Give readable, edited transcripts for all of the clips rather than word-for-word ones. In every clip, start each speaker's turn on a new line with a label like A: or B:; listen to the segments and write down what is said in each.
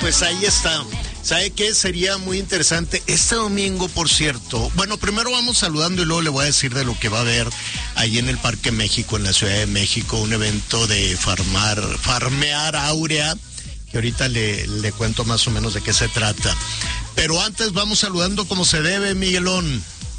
A: pues ahí está. ¿Sabe qué? Sería muy interesante. Este domingo, por cierto, bueno, primero vamos saludando y luego le voy a decir de lo que va a haber ahí en el Parque México, en la Ciudad de México, un evento de farmear áurea, que ahorita le cuento más o menos de qué se trata. Pero antes vamos saludando como se debe, Miguelón.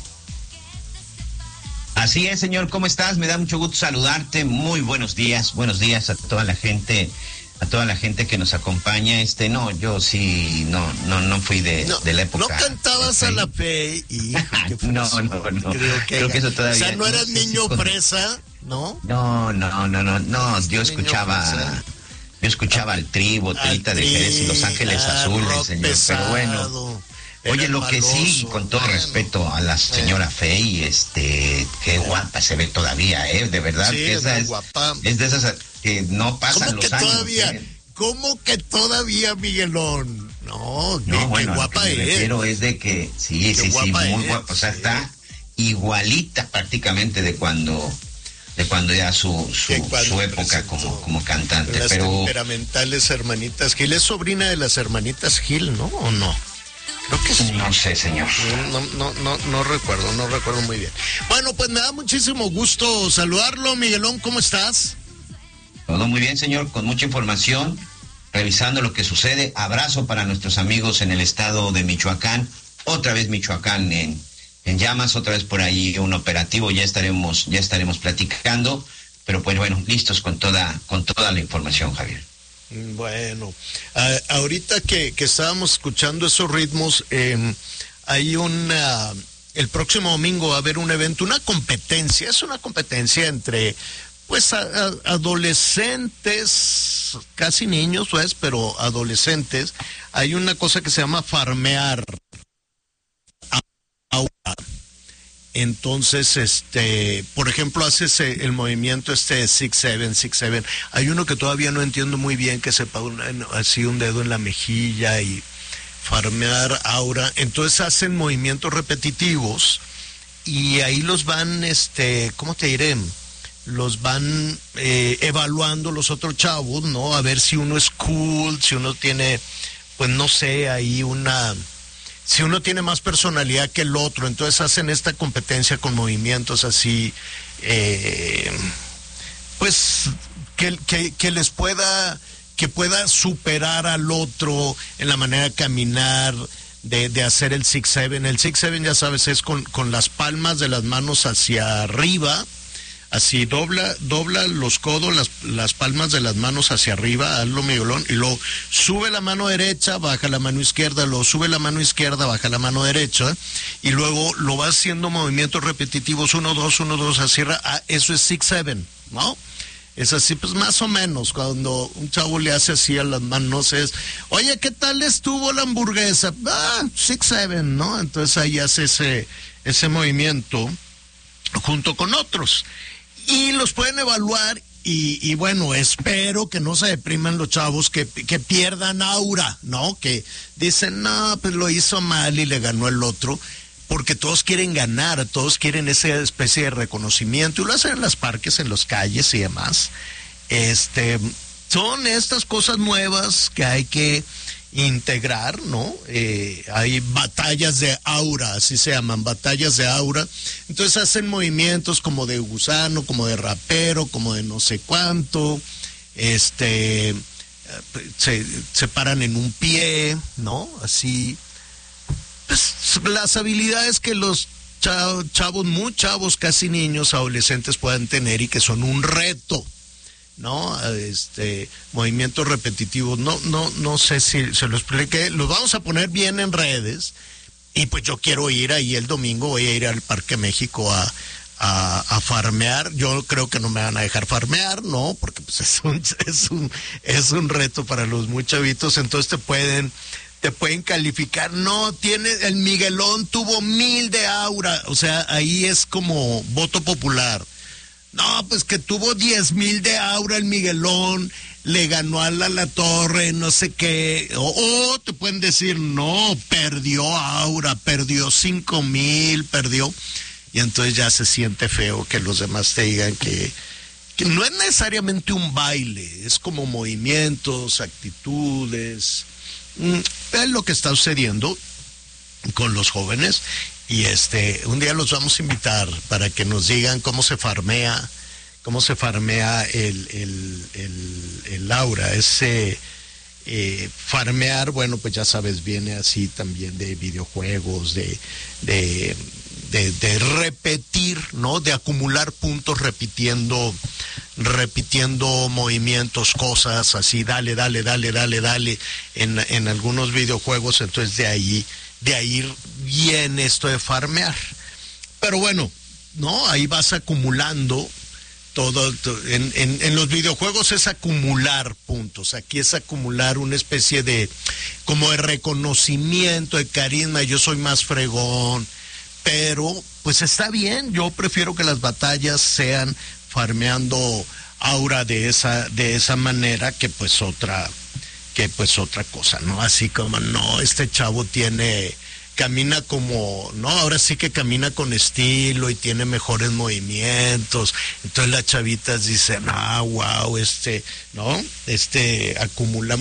B: Así es, señor, ¿cómo estás? Me da mucho gusto saludarte. Muy buenos días a toda la gente que nos acompaña. No, yo sí no fui de la época.
A: No cantabas a la fe, hijo.
B: No. Creo que eso todavía.
A: O sea, no eras niño fresa, ¿no?
B: No, yo escuchaba al Tribo, Trita de Jerez y Los Ángeles Azules, señor.
A: Pesado.
B: Pero bueno. Oye, lo que sí, con todo respeto a la señora Fey, qué guapa se ve todavía, de verdad.
A: Sí,
B: que esa es guapa. Es de esas que no pasan los años.
A: ¿Cómo que todavía, Miguelón? No,
B: bueno,
A: qué guapa
B: lo que me refiero es de que sí, muy guapa. O sea, está igualita prácticamente de cuando ya su época como cantante.
A: Las temperamentales hermanitas Gil. Es sobrina de las hermanitas Gil, ¿no? ¿O no? Creo que sí.
B: No sé, señor.
A: No recuerdo muy bien. Bueno, pues me da muchísimo gusto saludarlo, Miguelón, ¿cómo estás?
B: Todo muy bien, señor, con mucha información, revisando lo que sucede. Abrazo para nuestros amigos en el estado de Michoacán. Otra vez Michoacán en llamas, otra vez por ahí un operativo, ya estaremos platicando, pero pues bueno, listos con toda la información, Javier.
A: Bueno, ahorita que estábamos escuchando esos ritmos, hay el próximo domingo va a haber un evento, una competencia entre pues adolescentes, casi niños, pues, pero adolescentes. Hay una cosa que se llama farmear aura. Entonces, por ejemplo, haces el movimiento 6-7. Hay uno que todavía no entiendo muy bien, que sepa así un dedo en la mejilla y farmear aura. Entonces hacen movimientos repetitivos y ahí los van, ¿cómo te diré? Los van evaluando los otros chavos, ¿no? A ver si uno es cool, si uno tiene, pues no sé, ahí si uno tiene más personalidad que el otro. Entonces hacen esta competencia con movimientos así, pues que les pueda superar al otro en la manera de caminar, de hacer el 6-7. El 6-7, ya sabes, es con las palmas de las manos hacia arriba. Así, dobla los codos, las palmas de las manos hacia arriba, hazlo, Miguelón, y luego sube la mano derecha, baja la mano izquierda, luego sube la mano izquierda, baja la mano derecha, y luego lo vas haciendo movimientos repetitivos, 1-2, así, eso es 6-7, ¿no? Es así, pues más o menos, cuando un chavo le hace así a las manos es, oye, ¿qué tal estuvo la hamburguesa? 6-7, ¿no? Entonces ahí hace ese movimiento junto con otros. Y los pueden evaluar y bueno, espero que no se depriman los chavos, que pierdan aura, ¿no? Que dicen, no, pues lo hizo mal y le ganó el otro, porque todos quieren ganar, todos quieren esa especie de reconocimiento, y lo hacen en los parques, en las calles y demás. Son estas cosas nuevas que hay que integrar, ¿no? Hay batallas de aura, así se llaman, batallas de aura. Entonces hacen movimientos como de gusano, como de rapero, como de no sé cuánto, se paran en un pie, ¿no? Así, pues las habilidades que los chavos, muy chavos, casi niños, adolescentes puedan tener y que son un reto, ¿no? Movimientos repetitivos. No sé si se lo expliqué. Los vamos a poner bien en redes, y pues yo quiero ir ahí el domingo, voy a ir al Parque México a farmear. Yo creo que no me van a dejar farmear, ¿no? Porque pues es un reto para los muy chavitos. Entonces te pueden calificar. No, el Miguelón tuvo 1000 de aura, o sea, ahí es como voto popular. No, pues que tuvo 10,000 de aura el Miguelón, le ganó a la Torre, no sé qué. O te pueden decir, no, perdió aura, perdió 5,000, perdió. Y entonces ya se siente feo que los demás te digan que no es necesariamente un baile, es como movimientos, actitudes, Es lo que está sucediendo con los jóvenes, y un día los vamos a invitar para que nos digan cómo se farmea el aura. Ese farmear, bueno, pues ya sabes, viene así también de videojuegos, de repetir, ¿no? De acumular puntos repitiendo movimientos, cosas así, dale en algunos videojuegos. Entonces de ahí viene esto de farmear. Pero bueno, ¿no? Ahí vas acumulando todo. En los videojuegos es acumular puntos. Aquí es acumular una especie de como de reconocimiento, de carisma. Yo soy más fregón. Pero pues está bien. Yo prefiero que las batallas sean farmeando aura de esa manera que pues otra cosa, ¿no? Así como, no, este chavo camina como, no, ahora sí que camina con estilo y tiene mejores movimientos. Entonces las chavitas dicen, wow, ¿no? Acumula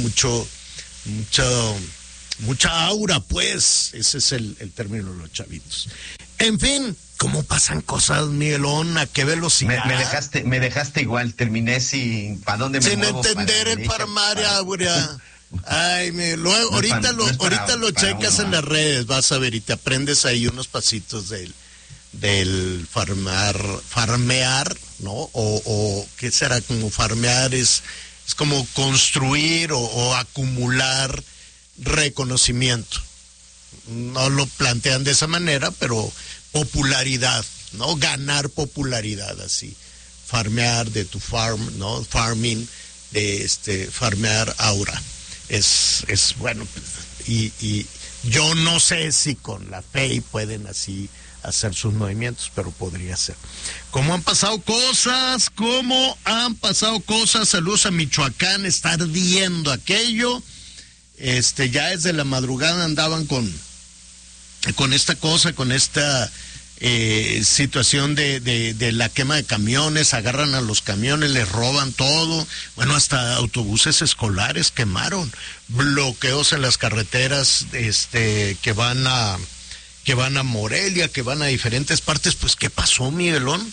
A: mucha aura, pues. Ese es el término de los chavitos. En fin, ¿cómo pasan cosas, Miguelón? ¿A qué velocidad?
B: Me dejaste igual, terminé sin... ¿Para dónde me muevo?
A: Sin entender el farmar aura. Ay, luego, ahorita lo checas en las redes, vas a ver, y te aprendes ahí unos pasitos del farmear, ¿no? O ¿qué será? Como farmear es como construir o acumular reconocimiento. No lo plantean de esa manera, pero popularidad, ¿no? Ganar popularidad, así. Farmear de tu farm, ¿no? Farming, de farmear aura. Es bueno, y yo no sé si con la fe pueden así hacer sus movimientos, pero podría ser. ¿Cómo han pasado cosas? Saludos a Michoacán, está ardiendo aquello. Ya desde la madrugada andaban con esta cosa, con esta situación de la quema de camiones. Agarran a los camiones, les roban todo. Bueno, hasta autobuses escolares quemaron. Bloqueos en las carreteras que van a Morelia, que van a diferentes partes. Pues, ¿qué pasó, Miguelón?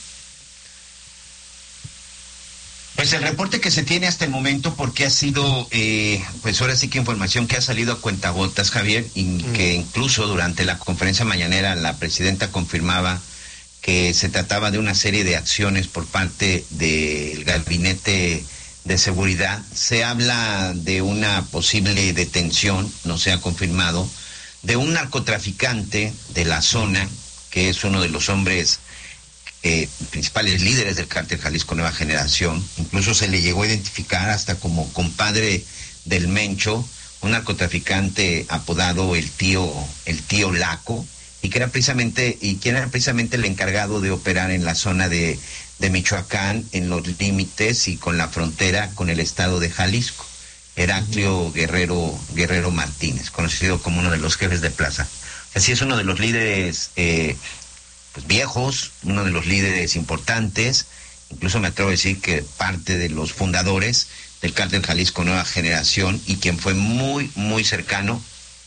B: Pues el reporte que se tiene hasta el momento, porque ha sido, pues ahora sí que información que ha salido a cuentagotas, Javier, y que incluso durante la conferencia mañanera la presidenta confirmaba que se trataba de una serie de acciones por parte del gabinete de seguridad. Se habla de una posible detención, no se ha confirmado, de un narcotraficante de la zona, que es uno de los hombres principales líderes del cártel Jalisco Nueva Generación. Incluso se le llegó a identificar hasta como compadre del Mencho, un narcotraficante apodado el tío Laco, y quien era precisamente el encargado de operar en la zona de Michoacán, en los límites y con la frontera con el estado de Jalisco. Heraclio Guerrero Martínez, conocido como uno de los jefes de plaza. Así es, uno de los líderes pues viejos, uno de los líderes importantes, incluso me atrevo a decir que parte de los fundadores del cártel Jalisco Nueva Generación, y quien fue muy, muy cercano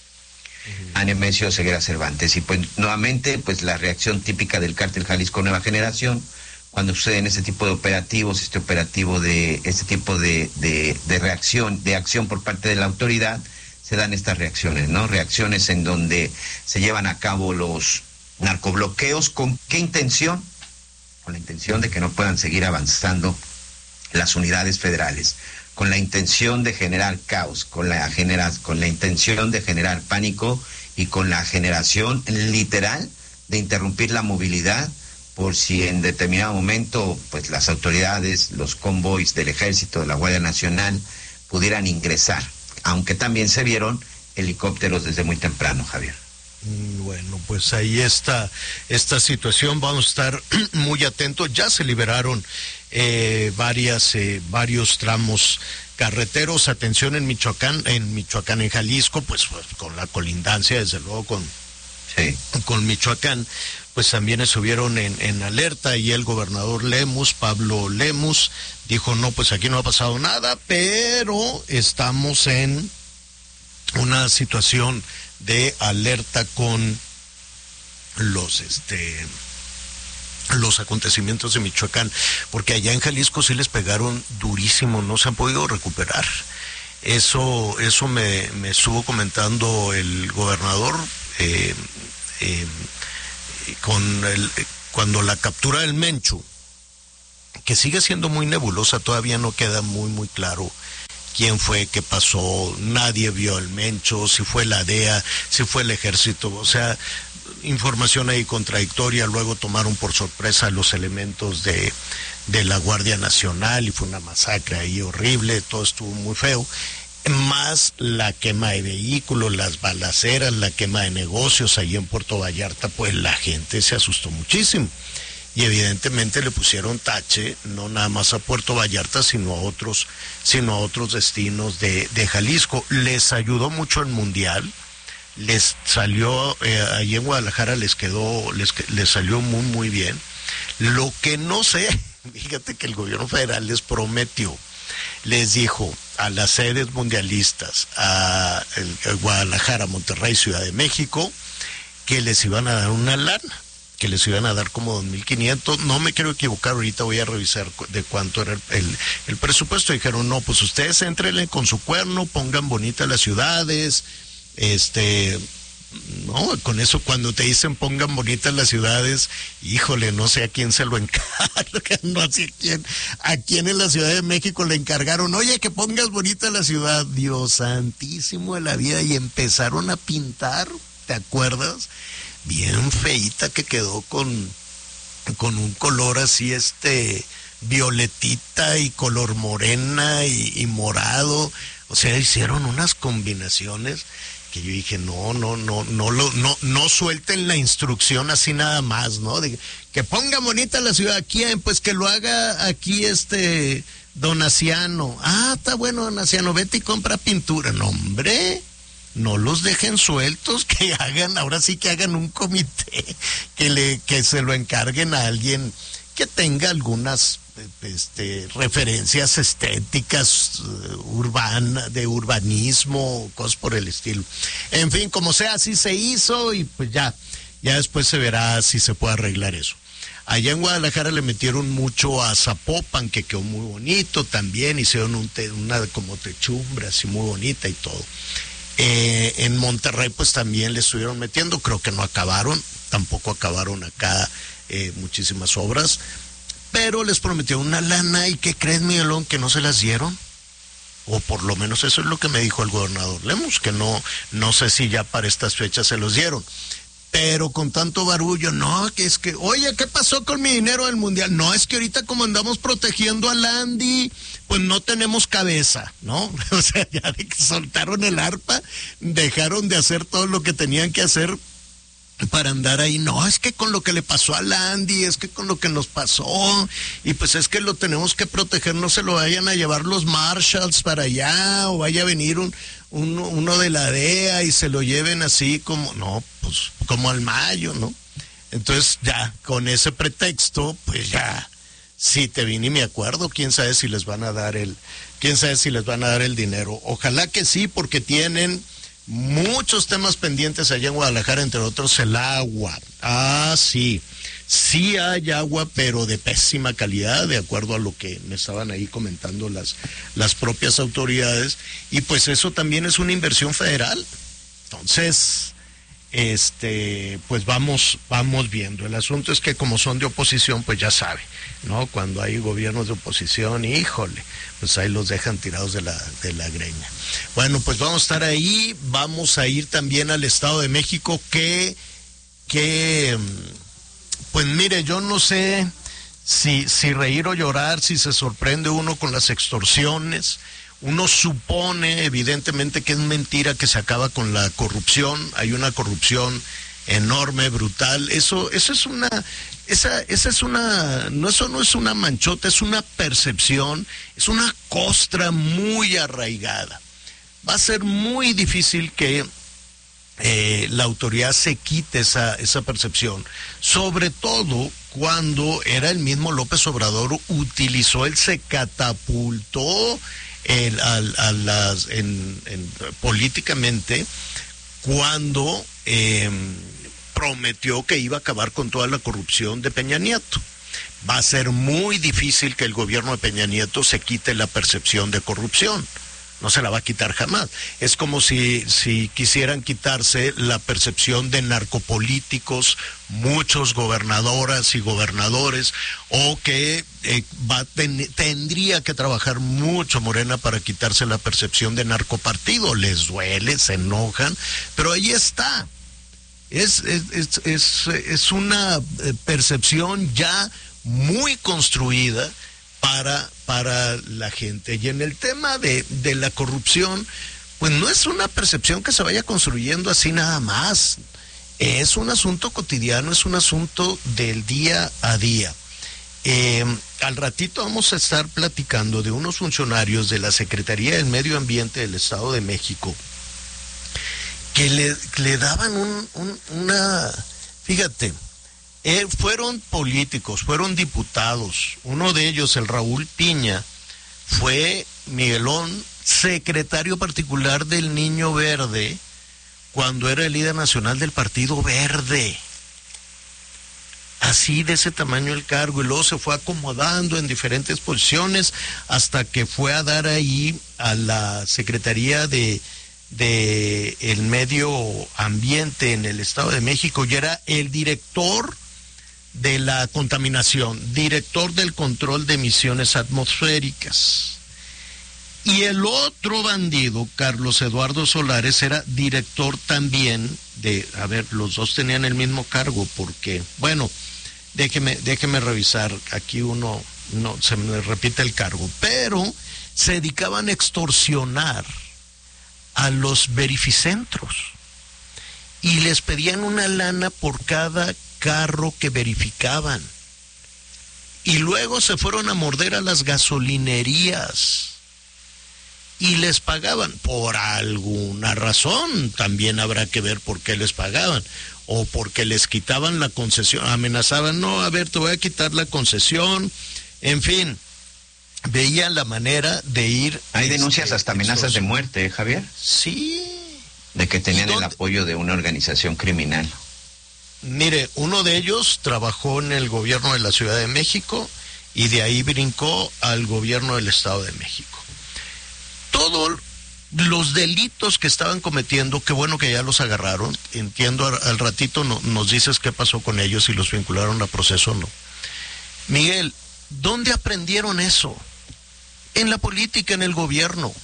B: a Nemesio Ceguera Cervantes. Y pues nuevamente, pues la reacción típica del cártel Jalisco Nueva Generación, cuando suceden este tipo de operativos, este tipo de reacción, de acción por parte de la autoridad, se dan estas reacciones, ¿no? Reacciones en donde se llevan a cabo los narcobloqueos. ¿Con qué intención? Con la intención de que no puedan seguir avanzando las unidades federales, con la intención de generar caos, con la intención de generar pánico y con la generación literal de interrumpir la movilidad, por si en determinado momento pues las autoridades, los convoys del Ejército, de la Guardia Nacional pudieran ingresar, aunque también se vieron helicópteros desde muy temprano, Javier.
A: Bueno, pues ahí está esta situación. Vamos a estar muy atentos. Ya se liberaron varios tramos carreteros. Atención en Michoacán, en Jalisco, pues con la colindancia, desde luego, con Michoacán, pues también estuvieron en alerta, y el gobernador Pablo Lemus, dijo, no, pues aquí no ha pasado nada, pero estamos en una situación de alerta con los acontecimientos de Michoacán, porque allá en Jalisco sí les pegaron durísimo, no se han podido recuperar. Eso me estuvo comentando el gobernador cuando la captura del Mencho, que sigue siendo muy nebulosa, todavía no queda muy claro quién fue, qué pasó, nadie vio el Mencho, si fue la DEA, si fue el ejército, o sea, información ahí contradictoria. Luego tomaron por sorpresa los elementos de la Guardia Nacional y fue una masacre ahí horrible, todo estuvo muy feo, más la quema de vehículos, las balaceras, la quema de negocios ahí en Puerto Vallarta, pues la gente se asustó muchísimo. Y evidentemente le pusieron tache, no nada más a Puerto Vallarta, sino a otros destinos de Jalisco. Les ayudó mucho el Mundial, les salió, allí en Guadalajara les salió muy bien. Lo que no sé, fíjate que el gobierno federal les prometió, les dijo a las sedes mundialistas, a Guadalajara, Monterrey, Ciudad de México, que les iban a dar una lana, que les iban a dar como 2,500, no me quiero equivocar, ahorita voy a revisar de cuánto era el presupuesto. Dijeron, no, pues ustedes entrenle con su cuerno, pongan bonitas las ciudades, no, con eso cuando te dicen pongan bonitas las ciudades, híjole, no sé a quién se lo encargan, no sé a quién en la Ciudad de México le encargaron, oye, que pongas bonita la ciudad, Dios santísimo de la vida, y empezaron a pintar, ¿te acuerdas? Bien feita que quedó con un color así, violetita y color morena y morado, o sea, hicieron unas combinaciones que yo dije, no suelten la instrucción así nada más, ¿no? De que ponga bonita la ciudad. ¿Quién? Pues que lo haga aquí don Aciano. Ah, está bueno, don Aciano, vete y compra pintura. No, hombre, no los dejen sueltos, que hagan, ahora sí que hagan un comité, que se lo encarguen a alguien que tenga algunas referencias estéticas de urbanismo, cosas por el estilo. En fin, como sea, así se hizo y pues ya después se verá si se puede arreglar eso. Allá en Guadalajara le metieron mucho a Zapopan, que quedó muy bonito también, hicieron una como techumbre así muy bonita y todo. En Monterrey pues también le estuvieron metiendo, creo que no acabaron, tampoco acabaron acá muchísimas obras, pero les prometió una lana. ¿Y qué crees, Miguelón? Que no se las dieron, o por lo menos eso es lo que me dijo el gobernador Lemus, que no sé si ya para estas fechas se los dieron, pero con tanto barullo, no, que es que, oye, ¿qué pasó con mi dinero del Mundial? No, es que ahorita como andamos protegiendo a Landy, pues no tenemos cabeza, ¿no? O sea, ya de que soltaron el arpa, dejaron de hacer todo lo que tenían que hacer para andar ahí. No, es que con lo que le pasó a Landy, es que con lo que nos pasó, y pues es que lo tenemos que proteger, no se lo vayan a llevar los Marshalls para allá, o vaya a venir uno de la DEA y se lo lleven así como, no, pues como al Mayo, ¿no? Entonces ya, con ese pretexto, pues ya, sí te vine y me acuerdo, quién sabe si les van a dar el dinero. Ojalá que sí, porque tienen muchos temas pendientes allá en Guadalajara, entre otros el agua. Ah, sí hay agua, pero de pésima calidad, de acuerdo a lo que me estaban ahí comentando las propias autoridades, y pues eso también es una inversión federal. Entonces, pues vamos viendo. El asunto es que como son de oposición, pues ya sabe, ¿no? Cuando hay gobiernos de oposición, híjole, pues ahí los dejan tirados de la greña. Bueno, pues vamos a estar ahí, vamos a ir también al Estado de México, que pues mire, yo no sé si reír o llorar, si se sorprende uno con las extorsiones. Uno supone evidentemente que es mentira, que se acaba con la corrupción. Hay una corrupción enorme, brutal. Eso no es una manchota, es una percepción, es una costra muy arraigada. Va a ser muy difícil que la autoridad se quite esa percepción, sobre todo cuando era el mismo López Obrador, se catapultó políticamente cuando prometió que iba a acabar con toda la corrupción de Peña Nieto. Va a ser muy difícil que el gobierno de Peña Nieto se quite la percepción de corrupción. No se la va a quitar jamás. Es como si quisieran quitarse la percepción de narcopolíticos, muchos gobernadoras y gobernadores, o que tendría que trabajar mucho Morena para quitarse la percepción de narcopartido. Les duele, se enojan, pero ahí está. Es una percepción ya muy construida para la gente. Y en el tema de la corrupción, pues no es una percepción que se vaya construyendo así nada más. Es un asunto cotidiano, es un asunto del día a día. Al ratito vamos a estar platicando de unos funcionarios de la Secretaría del Medio Ambiente del Estado de México que le daban fíjate, fueron políticos, fueron diputados. Uno de ellos, el Raúl Piña, fue Miguelón, secretario particular del Niño Verde, cuando era el líder nacional del Partido Verde. Así de ese tamaño el cargo, y luego se fue acomodando en diferentes posiciones hasta que fue a dar ahí a la Secretaría de el Medio Ambiente en el Estado de México, y era el director de la contaminación, director del control de emisiones atmosféricas. Y el otro bandido, Carlos Eduardo Solares, era director también los dos tenían el mismo cargo, porque, bueno, déjeme revisar, aquí no se me repite el cargo, pero se dedicaban a extorsionar a los verificentros y les pedían una lana por cada carro que verificaban, y luego se fueron a morder a las gasolinerías y les pagaban por alguna razón. También habrá que ver por qué les pagaban, o porque les quitaban la concesión, amenazaban, no, a ver, te voy a quitar la concesión, en fin, veían la manera de ir.
B: Hay denuncias hasta amenazas de muerte, Javier.
A: Sí.
B: De que tenían el apoyo de una organización criminal.
A: Mire, uno de ellos trabajó en el gobierno de la Ciudad de México y de ahí brincó al gobierno del Estado de México. Todos los delitos que estaban cometiendo, qué bueno que ya los agarraron. Entiendo, al ratito nos dices qué pasó con ellos, si los vincularon a proceso o no. Miguel, ¿dónde aprendieron eso? En la política, en el gobierno.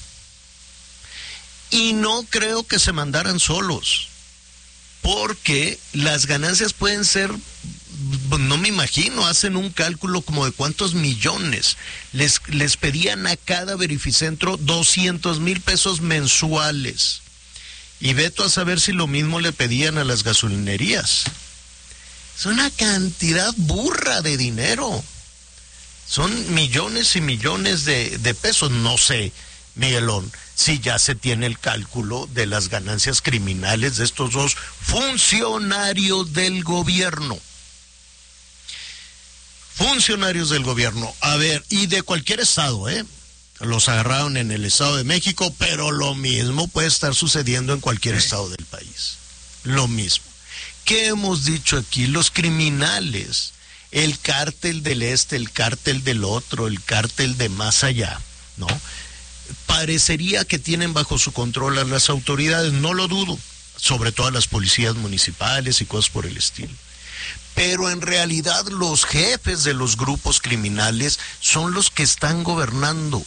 A: Y no creo que se mandaran solos, porque las ganancias pueden ser, no me imagino, hacen un cálculo como de cuántos millones. Les pedían a cada verificentro 200,000 pesos mensuales. Y veto a saber si lo mismo le pedían a las gasolinerías. Es una cantidad burra de dinero. Son millones y millones de pesos. No sé, Miguelón, si ya se tiene el cálculo de las ganancias criminales de estos dos funcionarios del gobierno. Funcionarios del gobierno. A ver, y de cualquier estado, los agarraron en el Estado de México, pero lo mismo puede estar sucediendo en cualquier estado del país. Lo mismo. ¿Qué hemos dicho aquí? Los criminales, el cártel del este, el cártel del otro, el cártel de más allá, ¿no? Parecería que tienen bajo su control a las autoridades, no lo dudo, sobre todo a las policías municipales y cosas por el estilo. Pero en realidad los jefes de los grupos criminales son los que están gobernando.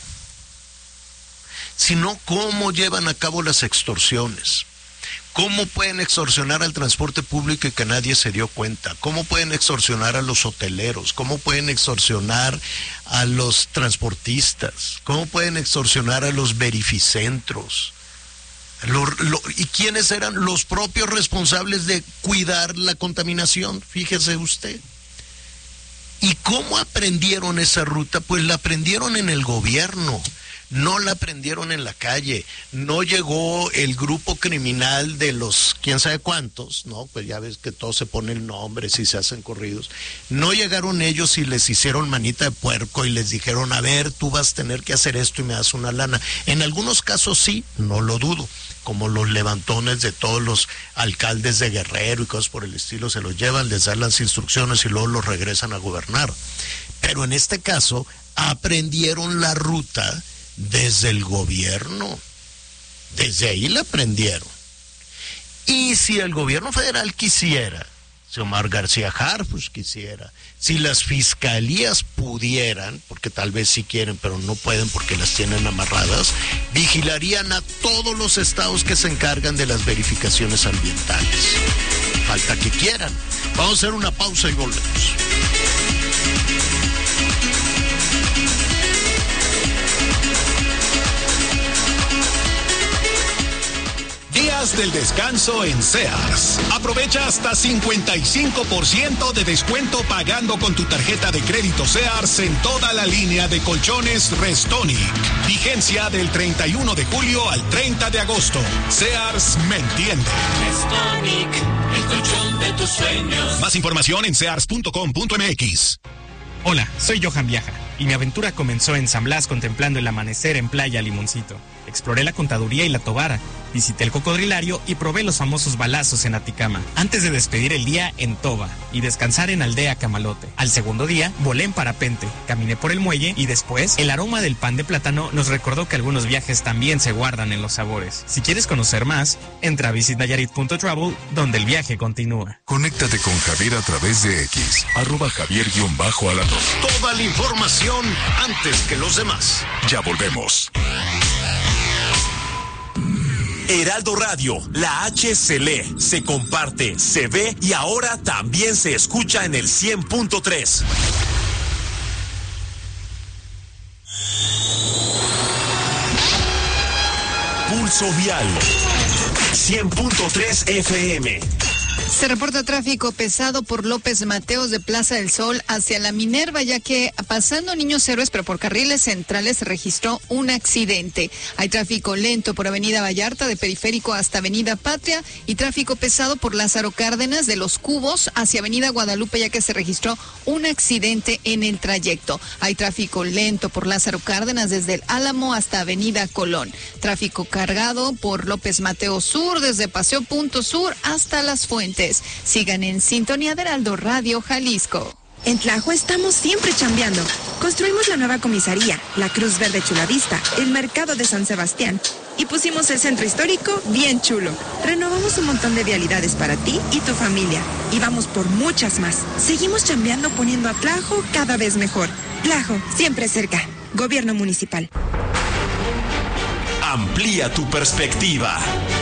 A: Si no, ¿cómo llevan a cabo las extorsiones? ¿Cómo pueden extorsionar al transporte público y que nadie se dio cuenta? ¿Cómo pueden extorsionar a los hoteleros? ¿Cómo pueden extorsionar a los transportistas? ¿Cómo pueden extorsionar a los verificentros? ¿Y quiénes eran los propios responsables de cuidar la contaminación? Fíjese usted. ¿Y cómo aprendieron esa ruta? Pues la aprendieron en el gobierno. no la prendieron en la calle, no llegó el grupo criminal de los quién sabe cuántos, ¿no? Pues ya ves que todos se ponen nombres y se hacen corridos. No llegaron ellos y les hicieron manita de puerco y les dijeron, a ver, tú vas a tener que hacer esto y me das una lana. En algunos casos sí, no lo dudo, como los levantones de todos los alcaldes de Guerrero y cosas por el estilo, se los llevan, les dan las instrucciones y luego los regresan a gobernar. Pero en este caso, aprendieron la ruta desde el gobierno. Desde ahí la aprendieron. Y si el gobierno federal quisiera, si Omar García Harfuch quisiera, si las fiscalías pudieran, porque tal vez sí quieren, pero no pueden porque las tienen amarradas, vigilarían a todos los estados que se encargan de las verificaciones ambientales. Falta que quieran. Vamos a hacer una pausa y volvemos.
C: Días del descanso en Sears. Aprovecha hasta 55% de descuento pagando con tu tarjeta de crédito Sears en toda la línea de colchones Restonic. Vigencia del 31 de julio al 30 de agosto. Sears me entiende.
D: Restonic, el colchón de tus sueños.
C: Más información en sears.com.mx.
E: Hola, soy Johan Viaja y mi aventura comenzó en San Blas contemplando el amanecer en Playa Limoncito. Exploré la Contaduría y la Tobara, visité el Cocodrilario y probé los famosos balazos en Aticama, antes de despedir el día en Toba y descansar en Aldea Camalote. Al segundo día, volé en parapente, caminé por el muelle y después, el aroma del pan de plátano nos recordó que algunos viajes también se guardan en los sabores. Si quieres conocer más, entra a visitnayarit.travel, donde el viaje continúa.
F: Conéctate con Javier a través de X, @Javier_Alador.
A: Toda la información antes que los demás.
F: Ya volvemos.
G: Heraldo Radio, la H se lee, se comparte, se ve y ahora también se escucha en el 100.3. Pulso Vial, 100.3 FM.
H: Se reporta tráfico pesado por López Mateos de Plaza del Sol hacia la Minerva, ya que pasando Niños Héroes, pero por carriles centrales, se registró un accidente. Hay tráfico lento por Avenida Vallarta de Periférico hasta Avenida Patria y tráfico pesado por Lázaro Cárdenas de Los Cubos hacia Avenida Guadalupe, ya que se registró un accidente en el trayecto. Hay tráfico lento por Lázaro Cárdenas desde el Álamo hasta Avenida Colón. Tráfico cargado por López Mateos Sur desde Paseo Punto Sur hasta Las Fuentes. Sigan en sintonía de Heraldo Radio Jalisco.
I: En Tlajo estamos siempre chambeando. Construimos la nueva comisaría, la Cruz Verde Chulavista, el mercado de San Sebastián y pusimos el centro histórico bien chulo. Renovamos un montón de vialidades para ti y tu familia y vamos por muchas más. Seguimos chambeando poniendo a Tlajo cada vez mejor. Tlajo, siempre cerca. Gobierno municipal.
G: Amplía tu perspectiva.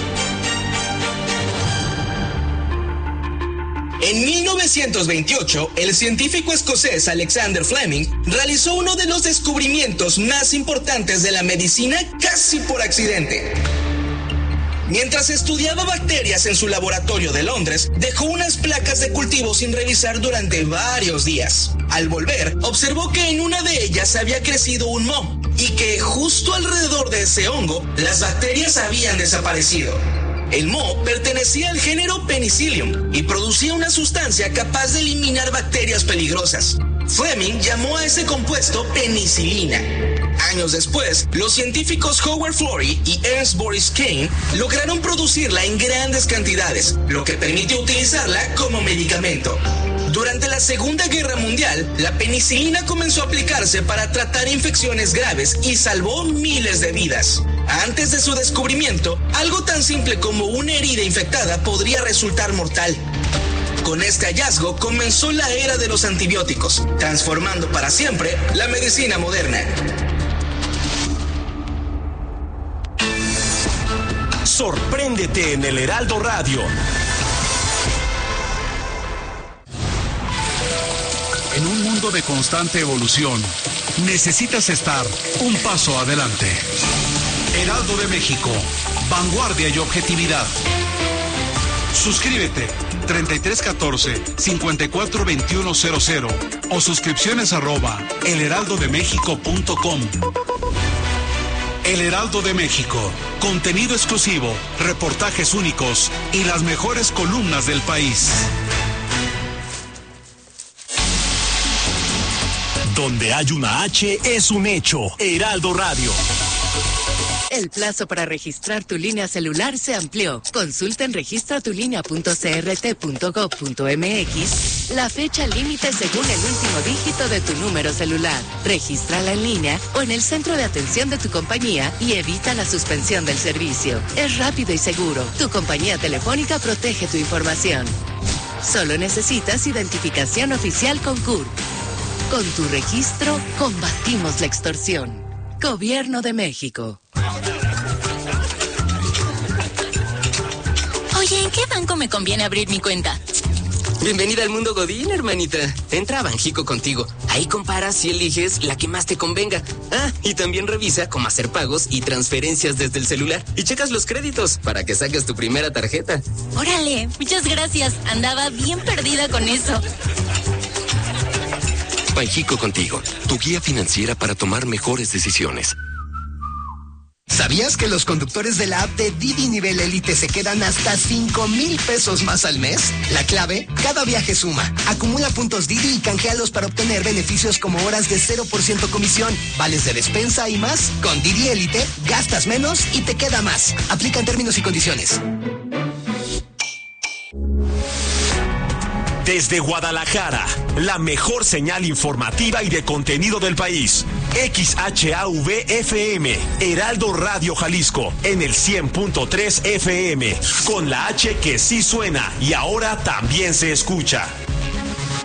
J: En 1928, el científico escocés Alexander Fleming realizó uno de los descubrimientos más importantes de la medicina casi por accidente. Mientras estudiaba bacterias en su laboratorio de Londres, dejó unas placas de cultivo sin revisar durante varios días. Al volver, observó que en una de ellas había crecido un moho y que justo alrededor de ese hongo, las bacterias habían desaparecido. El moho pertenecía al género Penicillium y producía una sustancia capaz de eliminar bacterias peligrosas. Fleming llamó a ese compuesto penicilina. Años después, los científicos Howard Florey y Ernst Boris Kane lograron producirla en grandes cantidades, lo que permitió utilizarla como medicamento. Durante la Segunda Guerra Mundial, la penicilina comenzó a aplicarse para tratar infecciones graves y salvó miles de vidas. Antes de su descubrimiento, algo tan simple como una herida infectada podría resultar mortal. Con este hallazgo comenzó la era de los antibióticos, transformando para siempre la medicina moderna.
G: Sorpréndete en el Heraldo Radio.
K: En un mundo de constante evolución, necesitas estar un paso adelante. Heraldo de México, vanguardia y objetividad. Suscríbete 3314-542100 o suscripciones @elheraldodemexico.com. El Heraldo de México, contenido exclusivo, reportajes únicos y las mejores columnas del país.
G: Donde hay una H es un hecho. Heraldo Radio.
L: El plazo para registrar tu línea celular se amplió. Consulta en registratulinea.crt.gov.mx la fecha límite según el último dígito de tu número celular. Regístrala en línea o en el centro de atención de tu compañía y evita la suspensión del servicio. Es rápido y seguro. Tu compañía telefónica protege tu información. Solo necesitas identificación oficial con CURP. Con tu registro, combatimos la extorsión. Gobierno de México.
M: Oye, ¿en qué banco me conviene abrir mi cuenta?
N: Bienvenida al mundo Godín, hermanita. Entra a Banjico contigo. Ahí comparas y eliges la que más te convenga. Ah, y también revisa cómo hacer pagos y transferencias desde el celular. Y checas los créditos para que saques tu primera tarjeta.
M: Órale, muchas gracias. Andaba bien perdida con eso.
O: Banjico contigo, tu guía financiera para tomar mejores decisiones.
P: ¿Sabías que los conductores de la app de Didi Nivel Elite se quedan hasta 5,000 pesos más al mes? La clave, cada viaje suma. Acumula puntos Didi y canjealos para obtener beneficios como horas de 0% comisión, vales de despensa y más. Con Didi Elite, gastas menos y te queda más. Aplican términos y condiciones.
G: Desde Guadalajara, la mejor señal informativa y de contenido del país. XHAV-FM, Heraldo Radio Jalisco, en el 100.3 FM, con la H que sí suena y ahora también se escucha.